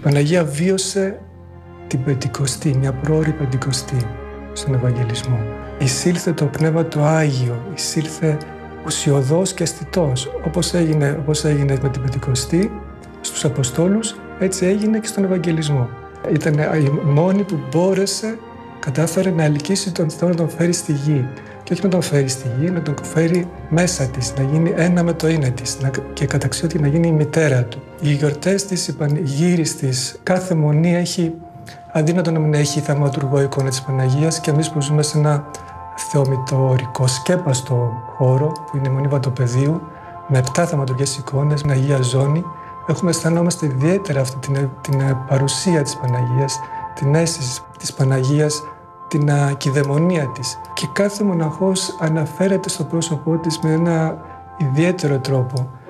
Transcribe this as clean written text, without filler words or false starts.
Παναγία βίωσε την Πεντηκοστή, μια πρόωρη Πεντηκοστή στον Ευαγγελισμό. Εισήλθε το Πνεύμα το Άγιο, εισήλθε ουσιωδός και αισθητός. Όπως έγινε με την Πεντηκοστή στους Αποστόλους, έτσι έγινε και στον Ευαγγελισμό. Ήταν η μόνη που κατάφερε να ελκύσει τον Θεό, να τον φέρει στη γη. Και όχι να τον φέρει στη γη, να τον φέρει μέσα της, να γίνει ένα με το είναι της και καταξιότι να γίνει η μητέρα του. Οι γιορτές της, η πανηγύρις της, κάθε μονή έχει, αδύνατο να μην έχει θαυματουργό εικόνα της Παναγίας, και εμείς που ζούμε σε ένα θεομητορικό σκέπαστο χώρο που είναι η Μονή Βατοπεδίου, με 7 θαυματουργές εικόνες, μια Αγία Ζώνη, αισθανόμαστε ιδιαίτερα αυτή την παρουσία της Παναγίας, την αίσθηση της Παναγίας, την ακιδαιμονία της. Και κάθε μοναχός αναφέρεται στο πρόσωπό της με ένα ιδιαίτερο τρόπο.